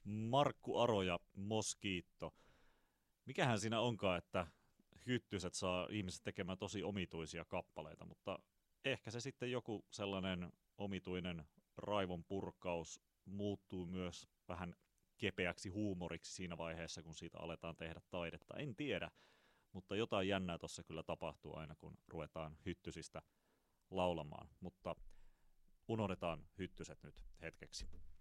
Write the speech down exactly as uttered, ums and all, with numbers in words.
Markku Aro ja Moskiitto. Mikähän siinä onkaan, että hyttyset saa ihmiset tekemään tosi omituisia kappaleita, mutta ehkä se sitten joku sellainen omituinen raivon purkaus muuttuu myös vähän kepeäksi huumoriksi siinä vaiheessa, kun siitä aletaan tehdä taidetta. En tiedä, mutta jotain jännää tuossa kyllä tapahtuu aina, kun ruvetaan hyttysistä laulamaan. Mutta unohdetaan hyttyset nyt hetkeksi.